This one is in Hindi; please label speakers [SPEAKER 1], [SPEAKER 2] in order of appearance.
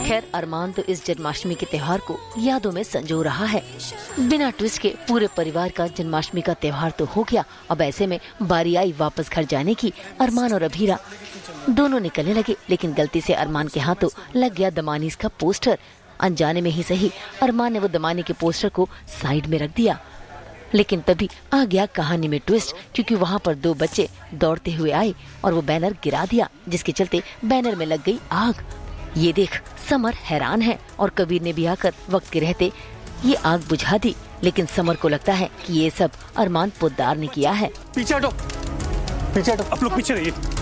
[SPEAKER 1] खैर अरमान तो इस जन्माष्टमी के त्योहार को यादों में संजो रहा है। बिना ट्विस्ट के पूरे परिवार का जन्माष्टमी का त्योहार तो हो गया। अब ऐसे में बारी आई वापस घर जाने की। अरमान और अभीरा दोनों निकलने लगे, लेकिन गलती से अरमान के हाथों लग गया दमानीज का पोस्टर। अनजाने में ही सही, अरमान ने वो दमानी के पोस्टर को साइड में रख दिया। लेकिन तभी आ गया कहानी में ट्विस्ट, क्योंकि वहाँ पर 2 बच्चे दौड़ते हुए आए और वो बैनर गिरा दिया, जिसके चलते बैनर में लग गई आग। ये देख समर हैरान है और कबीर ने भी आकर वक्त के रहते ये आग बुझा दी। लेकिन समर को लगता है कि ये सब अरमान पोद्दार ने किया है।
[SPEAKER 2] पीछे हटो, आप लोग पीछे रहिए।